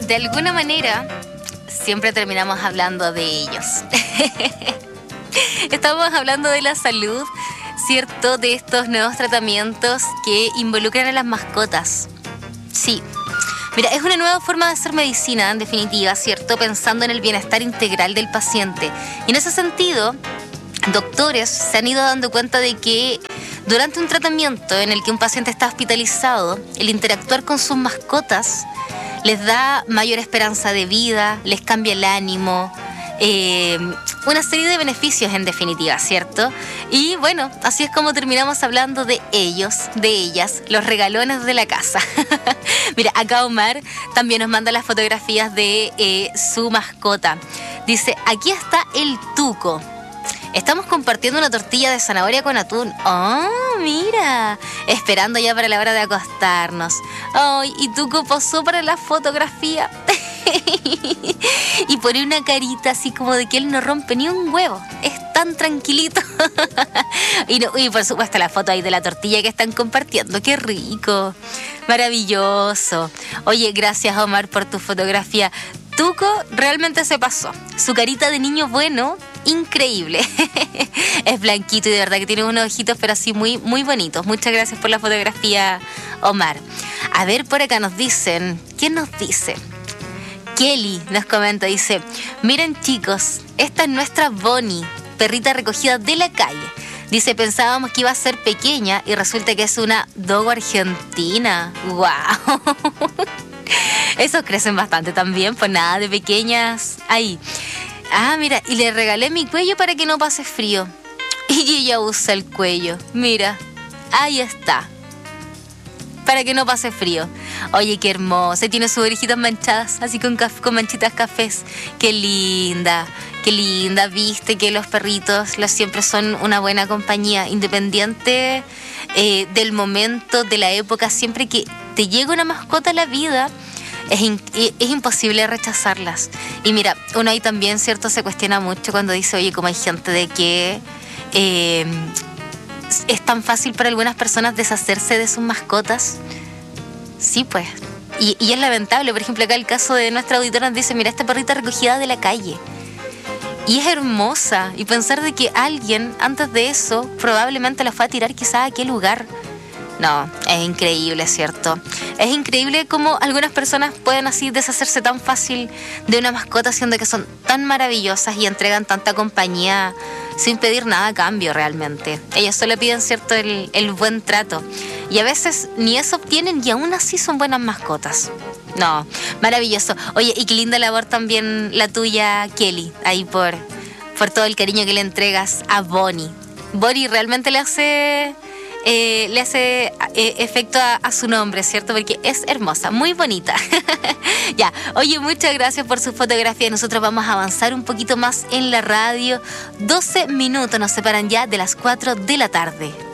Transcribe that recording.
de alguna manera, siempre terminamos hablando de ellos. Estamos hablando de la salud, ¿cierto? De estos nuevos tratamientos que involucran a las mascotas. Sí. Mira, es una nueva forma de hacer medicina, en definitiva, ¿cierto? Pensando en el bienestar integral del paciente. Y en ese sentido, doctores se han ido dando cuenta de que durante un tratamiento en el que un paciente está hospitalizado, el interactuar con sus mascotas les da mayor esperanza de vida, les cambia el ánimo, una serie de beneficios en definitiva, ¿cierto? Y bueno, así es como terminamos hablando de ellos, de ellas, los regalones de la casa. Mira, acá Omar también nos manda las fotografías de su mascota. Dice, aquí está el Tuco. Estamos compartiendo una tortilla de zanahoria con atún. ¡Oh, mira! Esperando ya para la hora de acostarnos. ¡Ay! Y Tuco posó para la fotografía. Y pone una carita así como de que él no rompe ni un huevo. Es tan tranquilito. Y por supuesto la foto ahí de la tortilla que están compartiendo. ¡Qué rico! Maravilloso. Oye, gracias Omar por tu fotografía. Tuco realmente se pasó. Su carita de niño bueno, increíble. Es blanquito y de verdad que tiene unos ojitos, pero así muy, muy bonitos. Muchas gracias por la fotografía, Omar. A ver, por acá nos dicen. ¿Quién nos dice? Kelly nos comenta, dice, miren chicos, esta es nuestra Bonnie, perrita recogida de la calle. Dice, pensábamos que iba a ser pequeña y resulta que es una dogo argentina. ¡Wow! Esos crecen bastante también, pues nada de pequeñas ahí. Ah, mira, y le regalé mi cuello para que no pase frío. Y ella usa el cuello. Mira, ahí está. Para que no pase frío. Oye, qué hermosa. Y tiene sus orejitas manchadas, así con manchitas cafés. Qué linda, qué linda. Viste que los perritos siempre son una buena compañía, independiente del momento, de la época. Siempre que te llega una mascota a la vida, es imposible rechazarlas. Y mira, uno ahí también, ¿cierto? Se cuestiona mucho cuando dice, oye, como hay gente de que es tan fácil para algunas personas deshacerse de sus mascotas. Sí, pues. Y es lamentable. Por ejemplo, acá el caso de nuestra auditora nos dice, mira, esta perrita recogida de la calle. Y es hermosa. Y pensar de que alguien, antes de eso, probablemente la fue a tirar quizás a aquel lugar. No, es increíble, ¿cierto? Es increíble cómo algunas personas pueden así deshacerse tan fácil de una mascota, siendo que son tan maravillosas y entregan tanta compañía sin pedir nada a cambio realmente. Ellos solo piden, ¿cierto?, el buen trato. Y a veces ni eso obtienen y aún así son buenas mascotas. No, maravilloso. Oye, y qué linda labor también la tuya, Kelly, ahí por todo el cariño que le entregas a Bonnie. Bonnie realmente le hace efecto a su nombre, ¿cierto? Porque es hermosa, muy bonita. Ya, oye, muchas gracias por su fotografía. Nosotros vamos a avanzar un poquito más en la radio. 12 minutos nos separan ya de las 4 de la tarde.